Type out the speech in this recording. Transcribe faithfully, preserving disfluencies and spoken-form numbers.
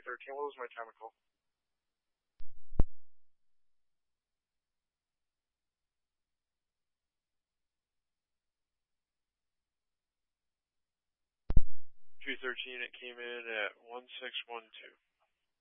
thirteen. What was my chemical? three thirteen, it came in at one six one two.